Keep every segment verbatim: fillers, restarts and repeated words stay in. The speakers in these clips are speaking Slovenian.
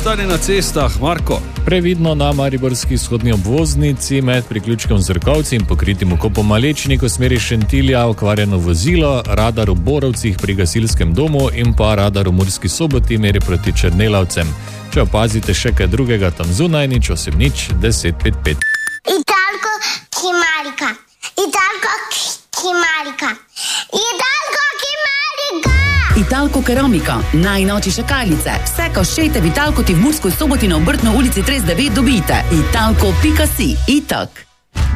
stanje na cestah, Marko? Previdno na mariborski vzhodni obvoznici med priključkom Zrkovci in pokritim okopom Malečnik v smeri Šentilja okvarjeno vozilo, radar v Borovcih pri gasilskem domu in pa radar v Murski Soboti meri proti Črnelavcem. Če opazite še kaj drugega tam zunaj, nič osem nič deset pet pet. Italko Kimarika, Italko Kimarika, Italko Kimarika. Italko Keramika, najnovejše šakalice. Vse koščete v Italko ti v Murskoj Soboti na Obrtno ulici trideset devet dobite. Italko pika si. Itak.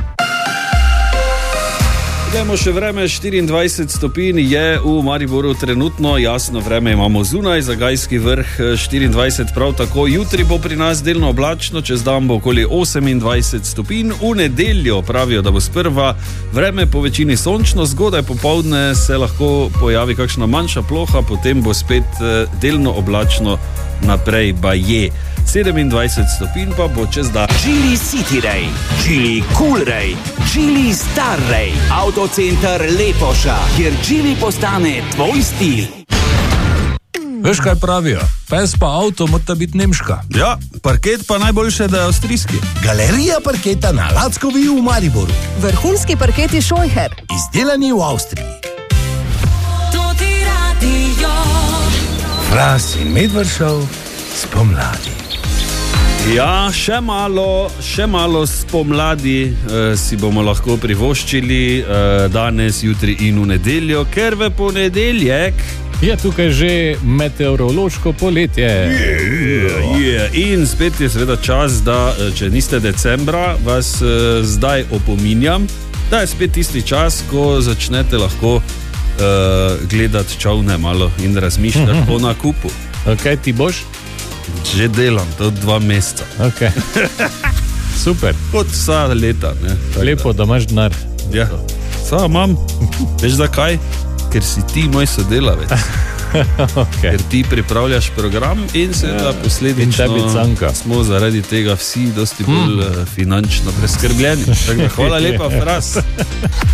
Idemo še vreme, štiriindvajset stopinj je v Mariboru trenutno, jasno vreme imamo zunaj, Zagajski vrh štiriindvajset prav tako, jutri bo pri nas delno oblačno, čez dan bo okoli osemindvajset stopinj, v nedeljo pravijo, da bo sprva vreme po večini sončno, zgodaj popoldne se lahko pojavi kakšna manjša ploha, potem bo spet delno oblačno naprej baje. sedemindvajset stopinj pa bo čez dan. Geely City Ray, Geely Cool Ray, Geely Star Ray, Autocenter Lepoša, kjer Geely postane tvoj stil. Veš, kaj pravijo? Pes pa avto mora biti nemška. Ja, parket pa najboljše, da je avstrijski. Galerija parketa na Lackovi v Mariboru. Vrhunski parketi Scheucher. Izdelani v Avstriji. Tudi radio. Fras in Medvršov spomladi. Ja, še malo, še malo spomladi eh, si bomo lahko privoščili eh, danes, jutri in v nedeljo, ker v ponedeljek je tukaj že meteorološko poletje. Yeah, yeah. In spet je seveda čas, da če niste decembra, vas eh, zdaj opominjam, da je spet tisti čas, ko začnete lahko eh, gledati čovne malo in razmišljati mm-hmm. o nakupu. Ok, ti boš? Že delam, to dva meseca. Ok, super. Kot vsa leta. Ne? Lepo, da imaš denar. Ja, samo imam. Veš zakaj? Ker si ti moj sodelavec. Okay. Ker ti pripravljaš program in seveda ja, posledično smo zaradi tega vsi dosti bolj mm. finančno preskrbljeni. Tako da hvala lepa, Fras.